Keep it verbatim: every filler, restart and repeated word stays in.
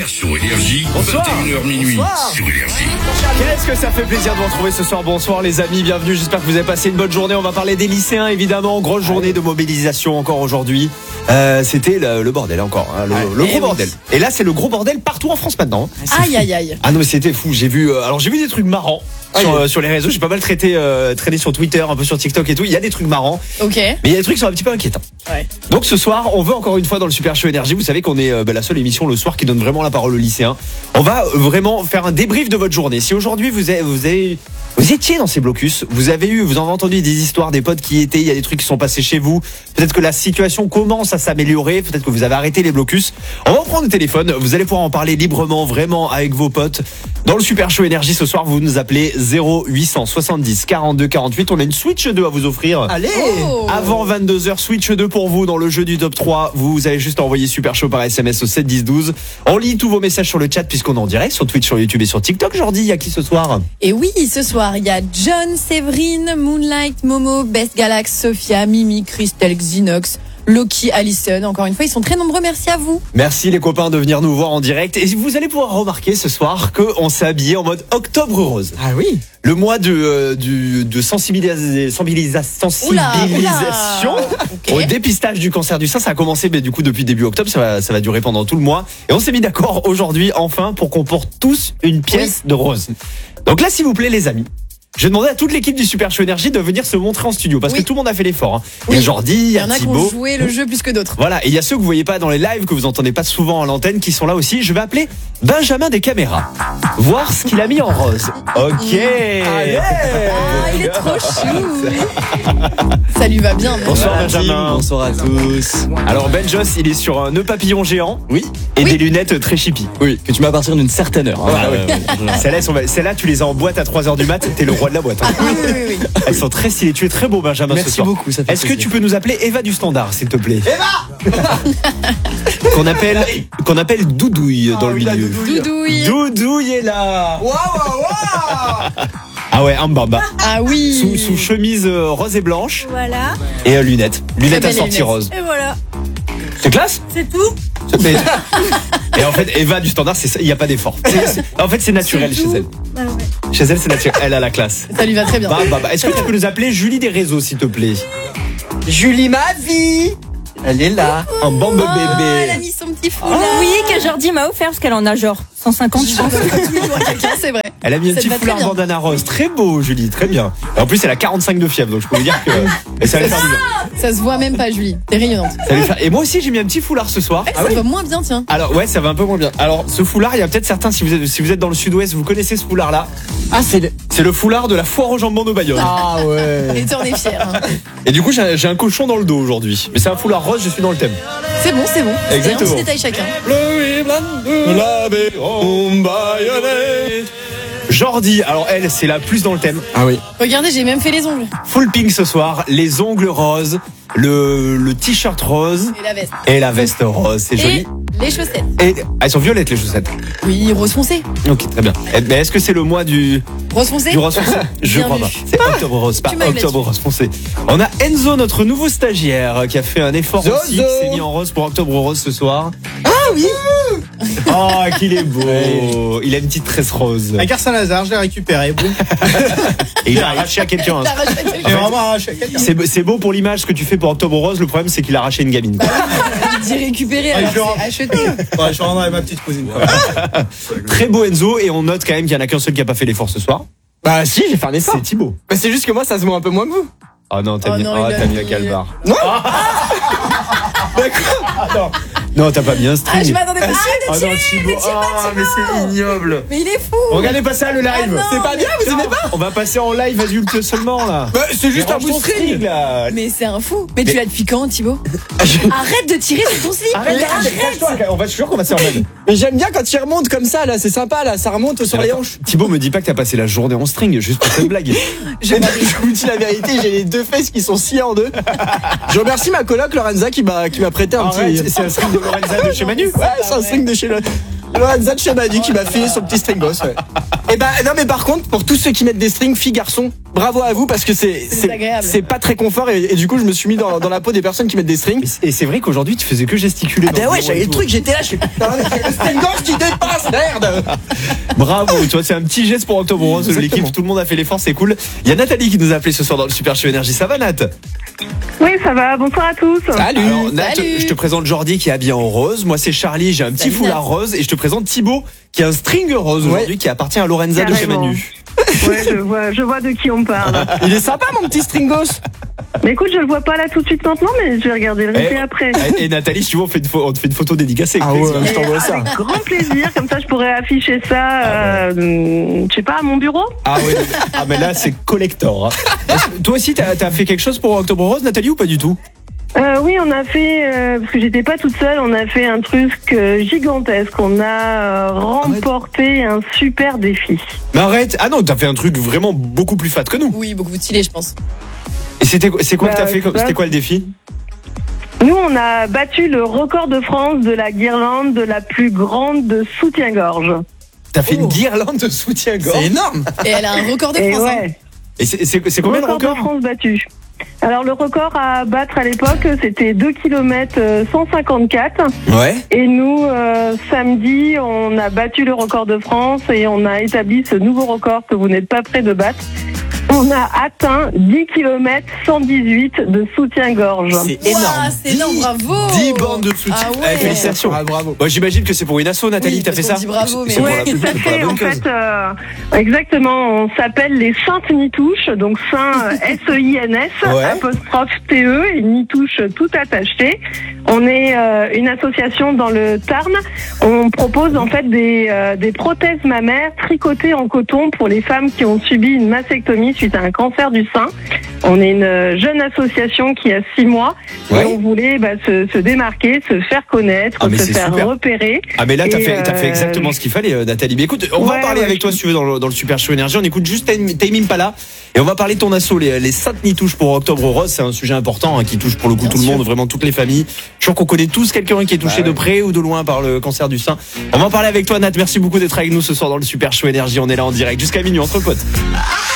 soir sur Énergie. Bonsoir. vingt et une heures minuit Bonsoir. sur Énergie. Qu'est-ce que ça fait plaisir de vous retrouver ce soir. Bonsoir les amis, bienvenue. J'espère que vous avez passé une bonne journée. On va parler des lycéens évidemment. Grosse journée de mobilisation encore aujourd'hui. Euh, C'était le, le bordel encore, hein, le, Ouais. le Eh gros oui. bordel. Et là c'est le gros bordel partout en France maintenant. Aïe aïe aïe. Ah non mais c'était fou. J'ai vu, euh, alors j'ai vu des trucs marrants sur, euh, sur les réseaux. J'ai pas mal traité, euh, traîné sur Twitter, un peu sur TikTok et tout. Il y a des trucs marrants, Ok. mais il y a des trucs qui sont un petit peu inquiétants. Ouais. Donc ce soir, on veut encore une fois dans le Super Show Énergie. Vous savez qu'on est euh, bah, la seule émission le soir qui donne vraiment la parole aux lycéens. On va euh, vraiment faire un débrief de votre journée. Si aujourd'hui vous avez, vous avez, vous étiez dans ces blocus, vous avez eu, vous avez entendu des histoires des potes qui y étaient, il y a des trucs qui sont passés chez vous. Peut-être que la situation commence à s'améliorer. Peut-être que vous avez arrêté les blocus. On va prendre le téléphone. Vous allez pouvoir en parler librement, vraiment avec vos potes. Dans le Super Show Énergie ce soir, vous nous appelez zéro huit cent soixante-dix quarante-deux quarante-huit. On a une Switch deux à vous offrir. Allez Oh. Avant vingt-deux heures, Switch deux pour vous dans le jeu du top trois. Vous avez juste envoyé Super Show par S M S au sept dix douze. On lit tous vos messages sur le chat puisqu'on est en direct sur Twitch, sur YouTube et sur TikTok. Jordi, il y a qui ce soir? Et oui, ce soir, il y a John, Séverine, Moonlight, Momo, Best Galax, Sophia, Mimi, Christelle, Xinox, Loki, Allison. Encore une fois, ils sont très nombreux. Merci à vous. Merci les copains de venir nous voir en direct. Et vous allez pouvoir remarquer ce soir qu'on s'est habillé en mode Octobre Rose. Ah oui. Le mois de, euh, du, de sensibilis- sensibilisa- Oula, sensibilisation oula. au Ok. dépistage du cancer du sein. Ça a commencé mais du coup depuis début octobre, ça va, ça va durer pendant tout le mois. Et on s'est mis d'accord aujourd'hui enfin pour qu'on porte tous une pièce de rose. Donc là s'il vous plaît les amis, je vais demander à toute l'équipe du Super Show Énergie de venir se montrer en studio parce Oui. que tout le monde a fait l'effort. Hein. Il y a Oui. Jordi, il Il y y a en a qui Thibaut. ont joué le jeu plus que d'autres. Voilà, et il y a ceux que vous voyez pas dans les lives, que vous entendez pas souvent à l'antenne, qui sont là aussi. Je vais appeler Benjamin des caméras. Voir ce qu'il a mis en rose. Ok. Allez. Ah, il est trop chou. Ça lui va bien. non Bonsoir Voilà, Benjamin. team, bonsoir à tous. Alors Ben Joss, il est sur un nœud papillon géant Oui, et Oui. des lunettes très chippy. oui, que tu mets à partir d'une certaine heure. hein. Ah ouais. Ouais, ouais, ouais. Celles-là, elles sont- celles-là, tu les as en boîte à trois heures du mat, t'es le roi de la boîte. hein. Oui, oui, oui, oui. Elles sont très stylées. Tu es très beau Benjamin ce Merci soir. beaucoup, ça fait Est-ce que plaisir. tu peux nous appeler Eva du Standard, s'il te plaît? Eva Qu'on appelle, qu'on appelle Doudouille dans le oui, la milieu. Doudouille. Doudouille. Doudouille est là. Waouh, waouh, waouh. Ah ouais, un bamba. Ah oui. Sous, sous chemise euh, rose et blanche Voilà, et euh, lunettes. Lunettes belles assorties lunettes. rose. et voilà, C'est classe. c'est tout. Mais- Et en fait, Eva du Standard, c'est ça, il n'y a pas d'effort. C'est- c'est- En fait, c'est naturel C'est chez tout. elle. Ah ouais. Chez elle, c'est naturel. Elle a la classe. Ça lui va très bien. Bah, bah, bah. Est-ce que tu peux nous appeler Julie des réseaux, s'il te plaît? Julie, ma vie. Elle est là. Un bambe Oh, elle a bébé. mis son petit foulard. Oui, que Jordi m'a offert parce qu'elle en a genre cent cinquante, je pense. Toujours à quelqu'un, c'est vrai. Elle a mis un Ça petit te va très foulard bien. bandana rose. Très beau, Julie. Très bien. Et en plus, elle a quarante-cinq de fièvre, donc je peux vous dire que. Et ça va lui faire du bien. Ça se voit même pas, Julie. T'es rayonnante. Ça va lui faire- Et moi aussi, j'ai mis un petit foulard ce soir. Ça va moins bien, tiens. Alors ouais, ça va un peu moins bien. Alors ce foulard, il y a peut-être certains, si vous êtes, si vous êtes dans le sud-ouest, vous connaissez ce foulard-là. Ah, c'est le... C'est le foulard de la foire aux jambons de Bayonne. Ah ouais. Et t'en es fier. hein. Et du coup, j'ai j'ai un cochon dans le dos aujourd'hui. Mais c'est un foulard rose, je suis dans le thème. C'est bon, c'est bon. C'est un Exactement. petit détail chacun. Le blanc de la Bayonne bayonnais. Jordi, alors elle, c'est la plus dans le thème. Ah oui. Regardez, j'ai même fait les ongles. Full pink ce soir, les ongles roses, le, le t-shirt rose Et la veste. et la veste rose. C'est Et joli. les chaussettes. Et ah, elles sont violettes les chaussettes. Oui, rose foncé. Ok, très bien. Eh, Mais est-ce que c'est le mois du, Rose foncé. du rose foncé? Je Bien crois vu. pas. C'est octobre rose, pas Tu m'aides octobre rose foncé. On a Enzo, notre nouveau stagiaire, qui a fait un effort Zozo. aussi, qui s'est mis en rose pour octobre rose ce soir. Ah oui. Oh, qu'il est beau. Il a une petite tresse rose. Avec Saint-Lazare, je l'ai récupéré. Boum. Et il a arraché à quelqu'un. hein. T'as racheté quelque J'ai chose. vraiment arraché à quelqu'un. C'est c'est beau pour l'image ce que tu fais pour octobre rose. Le problème, c'est qu'il a arraché une gamine. Dit récupérer, Ah, alors je rentre. c'est acheter. Ouais, je rendrai ma petite cousine. quand même. Très beau Enzo. Et on note quand même qu'il y en a qu'un seul qui a pas fait l'effort ce soir. Bah si, j'ai fait un effort. C'est Thibaut. Mais c'est juste que moi, ça se voit un peu moins que vous. Oh non, t'as Oh mis, non, oh, il a t'as mis mis- un calbar. Non. Non, non, t'as pas mis un string. Ah, je m'attendais pas. Oh non, Thibaut. Oh, mais c'est ignoble. Mais il est fou. Regardez passer à le live. Ah non, C'est pas bien, vous aimez pas? On va passer en live adulte seulement là. Bah c'est juste Mais un range bout de ton string. là. Mais c'est un fou. Mais, Mais- tu l'as depuis quand, Thibaut? Je- Arrête de tirer sur ton slip. Arrête, arrête, cache-toi. On va sûr qu'on va se remettre. Mais j'aime bien quand il remonte comme ça là, c'est sympa là, ça remonte sur les hanches. Thibaut me dit pas que t'as passé la journée en string, juste pour cette blague. Je, je vous dis la vérité, j'ai les deux fesses qui sont sciées en deux. Je remercie ma coloc Lorenza qui m'a qui m'a prêté un Arrête, petit. c'est un string de Lorenza de chez Manu. Ouais, c'est un string de chez le. Lorenza Tchemadu qui m'a filé son petit string boss. Ouais. Et bah non mais par contre pour tous ceux qui mettent des strings filles garçons, bravo à vous parce que c'est c'est agréable. c'est pas très confort et, et du coup je me suis mis dans, dans la peau des personnes qui mettent des strings. Et c'est vrai qu'aujourd'hui tu faisais que gesticuler. Ah dans bah le ouais bureau j'avais et le tout. truc, j'étais là, je fais putain le string gauche qui dépasse, merde. Bravo, toi c'est un petit geste pour Octobre Rose de Exactement. l'équipe, tout le monde a fait l'effort, c'est cool. Il y a Nathalie qui nous a appelé ce soir dans le Super Show Énergie, ça va Nat? Oui, ça va. Bonsoir à tous. Salut. Alors Nat, Salut. je te présente Jordi qui est habillé en rose, moi c'est Charlie, j'ai un petit Salut, foulard Nat. rose et je te présente Thibaut qui a un string rose Ouais. aujourd'hui qui appartient à Lorenza de Carrément. Chemanu. Ouais, je vois, je vois de qui on parle. Il est sympa mon petit string boss. Mais écoute, je le vois pas là tout de suite maintenant, mais je vais regarder le replay Eh, après. Et, et Nathalie, si tu veux, on, fait une pho- on te fait une photo dédicacée. avec Ah ouais, plaisir. je t'envoie ça. Avec grand plaisir, comme ça je pourrais afficher ça, euh, je sais pas, à mon bureau. Ah ouais, ah mais là c'est collector. hein. Est-ce que toi aussi t'as as fait quelque chose pour Octobre Rose, Nathalie, ou pas du tout? Euh, oui, on a fait, euh, parce que j'étais pas toute seule, on a fait un truc euh, gigantesque. On a euh, remporté un super défi. Mais arrête, ah non, t'as fait un truc vraiment beaucoup plus fat que nous. Oui, beaucoup de stylé, je pense. Et c'était c'est quoi que Bah, t'as fait comme- ça- C'était quoi le défi? Nous, on a battu le record de France de la guirlande de la plus grande de soutien-gorge. T'as fait Oh. une guirlande de soutien-gorge. C'est énorme. Et elle a un record de Et France. hein. ouais. Et c'est c'est- c'est combien le record de record? France battu. Alors le record à battre à l'époque, c'était deux kilomètres cent cinquante-quatre. Ouais. Et nous, euh, samedi, on a battu le record de France et on a établi ce nouveau record que vous n'êtes pas prêt de battre. On a atteint dix kilomètres cent dix-huit de soutien-gorge. C'est Ouah, énorme. c'est énorme, bravo. dix bandes de soutien. Ah Eh, ouais. félicitations. Ah, bravo. Moi j'imagine que c'est pour une asso, Nathalie, Oui, t'as parce fait qu'on ça? dit bravo, mais C'est pour Ouais, la- tout à pour la fait. bonne En cause. fait, euh, exactement, on s'appelle les Saintes Nitouches, donc Saint S E I N S Ouais. apostrophe T E et Nitouche tout attaché. On est euh, une association dans le Tarn. On propose en fait des euh, des prothèses mammaires tricotées en coton pour les femmes qui ont subi une mastectomie suite à un cancer du sein. On est une jeune association qui a six mois Ouais. et on voulait bah, se, se démarquer, se faire connaître, Ah, mais se c'est faire super. repérer. Ah mais là t'as Et, fait, t'as fait euh, exactement ce qu'il fallait, euh, Nathalie. Mais écoute, on va en Ouais, parler ouais, avec toi si tu veux dans le, dans le Super Show Énergie. On écoute juste Time Time Impala et on va parler de ton asso, les, les Saintes Nitouches pour Octobre Rose. C'est un sujet important hein, qui touche pour le coup Bien tout sûr. le monde, vraiment toutes les familles. Je suis sûr qu'on connaît tous quelqu'un qui est touché Bah ouais. de près ou de loin par le cancer du sein. On va en parler avec toi, Nat. Merci beaucoup d'être avec nous ce soir dans le Super Show Énergie. On est là en direct jusqu'à minuit entre potes.